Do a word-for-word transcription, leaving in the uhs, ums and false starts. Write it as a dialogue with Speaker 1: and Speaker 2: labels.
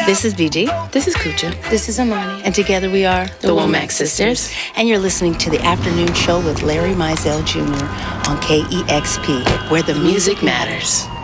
Speaker 1: This is B G.
Speaker 2: This is Kucha.
Speaker 3: This is Amani.
Speaker 1: And together we are
Speaker 2: the, the Womack Sisters.
Speaker 1: Sisters. And you're listening to the afternoon show with Larry Mizell Junior on K E X P, where the music matters.